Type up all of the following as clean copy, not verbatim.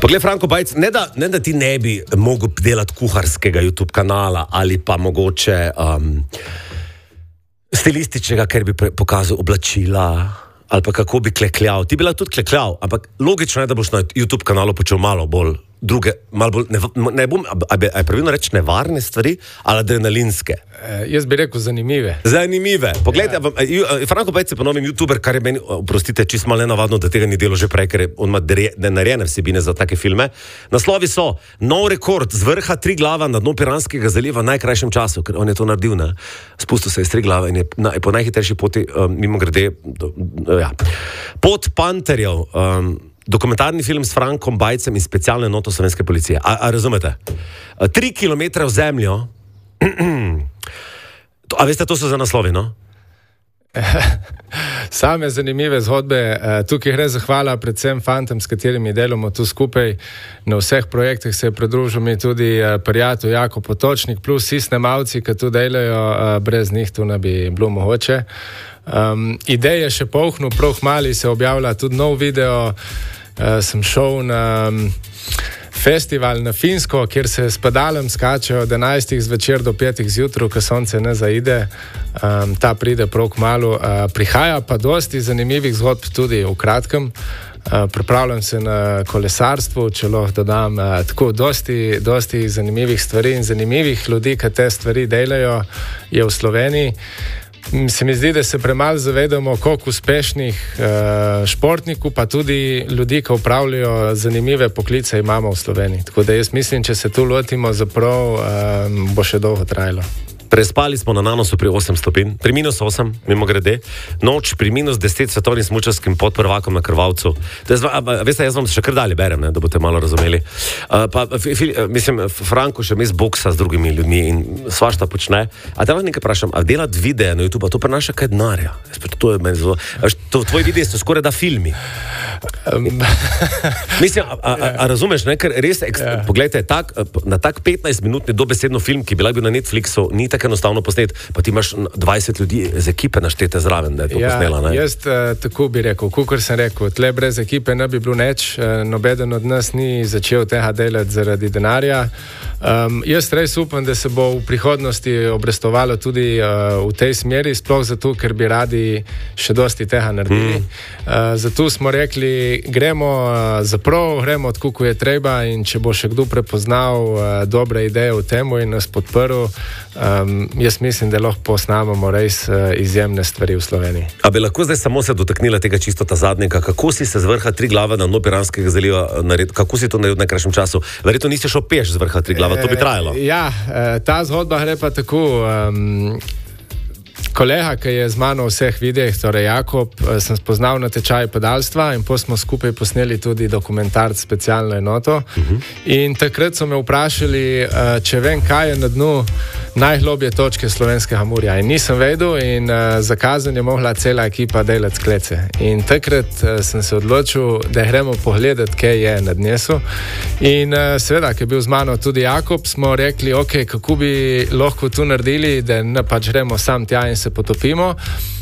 Poglej, Franko Bajc, ne da ti ne bi mogel delati kuharskega YouTube kanala ali pa mogoče stilističnega, ker bi pokazal oblačila ali pa kako bi klekljal. Ti bi lahko tudi klekljal, ampak logično je, da boš na YouTube kanalu počel malo bolj druge, malo bolj, ne bom, a je pravilno reči nevarne stvari, ali adrenalinske? Jaz bi rekel zanimive. Zanimive. Poglejte, Franko Bajc je ponovim YouTuber, kar je meni, oprostite, čisto malo nenavadno, da tega ni delo že prej, ker on ima narejene vsebine za take filme. Naslovi so nov rekord z vrha Triglava na dno Piranskega zaliva v najkrajšem času, ker on je to naredil, ne? Spustil se iz Triglava in je po najhitrejši poti, mimo grede, Pot panterjev, dokumentarni film s Frankom Bajcem in specialno enoto slovenske policije. A razumete? 3 kilometre v zemljo. A veste, to so za naslovi, no? Same zanimive zgodbe. Tukaj gre zahvala predvsem fantom, s katerimi delamo tu skupaj. Na vseh projektih se je pridružil mi tudi prijatelj Jako Potočnik, plus vsi snemalci, ki tu delajo, brez njih tu ne bi bilo mogoče. Ideje še polhnu, prav mali se objavlja tudi nov video. Sem šel na festival na Finsko, kjer se s padalom skače od 11 zvečer do 5 zjutraj, ko sonce ne zaide. Ta pride prav kmalu. Prihaja pa dosti zanimivih zgodb tudi v kratkem. Pripravljam se na kolesarstvu, če lahko dodam tako dosti zanimivih stvari in zanimivih ljudi, ki te stvari delajo, je v Sloveniji. Se mi zdi, da se premalo zavedamo, koliko uspešnih športnikov, pa tudi ljudi, ki upravljajo zanimive poklice, imamo v Sloveniji. Tako da jaz mislim, če se tu lotimo zaprav, bo še dolgo trajalo. Prespali smo na Nanosu pri 8 stopinj, pri -8, mimo grede, noč pri -10 svetovnim smučarskim podprvakom na Krvavcu. Veste, jaz vam še kar dalje berem, ne, da boste malo razumeli. Mislim, Franko še mes boksa z drugimi ljudmi in svašta počne. A te vam nekaj vprašam, a delati videe na YouTube, a to prenaša kaj denarja? To je meni zelo... Tvoji videi so skoraj da filmi. Mislim, a razumeš, ne, ker res, poglejte, na tak 15-minutni dobesedno film, ki bi lahko bil na Netflixu, ni tako enostavno posnet, pa ti imaš 20 ljudi z ekipe naštete zraven, da je to posnela, ne? Jaz tako bi rekel, kakor sem rekel, tle brez ekipe ne bi bilo nič, nobeden od nas ni začel tega delati zaradi denarja. Jaz res upam, da se bo v prihodnosti obrestovalo tudi v tej smeri, sploh zato, ker bi radi še dosti tega naredili. Zato smo rekli, gremo zaprav, gremo tako, ko je treba, in če bo še kdo prepoznal dobre ideje v temu in nas podprl, jaz mislim, da lahko posnamemo res izjemne stvari v Sloveniji. A bi lahko zdaj samo se dotaknila tega čisto ta zadnjega, kako si se z vrha Triglava na dno Piranskega zaliva naredil, kako si to naredil v najkrajšem času? Verjetno nisi šel peš z vrha Triglava, to bi trajalo. Ja, ta zgodba gre pa tako. Kolega, ki je z mano v vseh videih, torej Jakob, sem spoznal na tečaju padalstva in smo skupaj posneli tudi dokumentarc Specialno enoto. In takrat so me vprašali, če vem, kaj je na dnu najglobje točke slovenskega morja. In nisem vedel in za kazen je mogla cela ekipa delati sklece. In takrat sem se odločil, da gremo pogledati, kaj je na dnesu. In seveda, ker je bil z mano tudi Jakob, smo rekli, ok, kako bi lahko tu naredili, da ne pač gremo sam tja in se potopimo.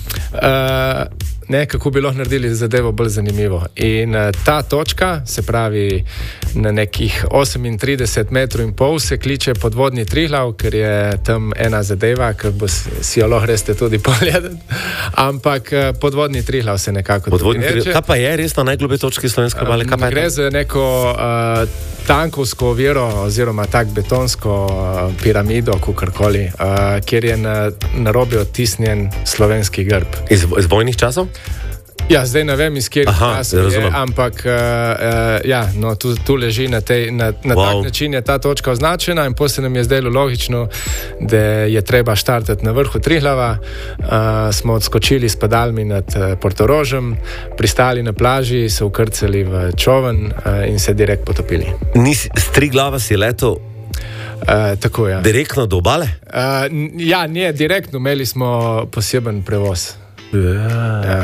Kako bi lahko naredili zadevo bolj zanimivo. In ta točka, se pravi na nekih 38,5 metrov se kliče Podvodni Triglav, ker je tam ena zadeva, ker si jo lahko reste tudi pogledati. Ampak Podvodni Triglav se nekako tudi reče. Kaj pa je res na najglobje točki slovenske obale? Gre za neko tankovsko oviro oziroma tak betonsko piramido, kakorkoli, kjer je na robi odtisnjen slovenski grb. Iz vojnih časov? Ja, zdaj ne vem, iz kjerih časov je, ampak tu leži na tak način je ta točka označena in potem nam je zdelo logično, da je treba štartati na vrhu Triglava. Smo odskočili s padalmi nad Portorožem, pristali na plaži, se ukrcali v čoven in se direkt potopili. S Triglava si letel? Tako, ja. Direktno do obale? Ja, ne, direktno, imeli smo poseben prevoz. Ja.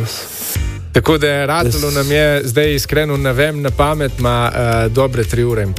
Tako da ratalo nam je, zdaj iskreno ne vem na pamet, ima dobre 3 ure in pol.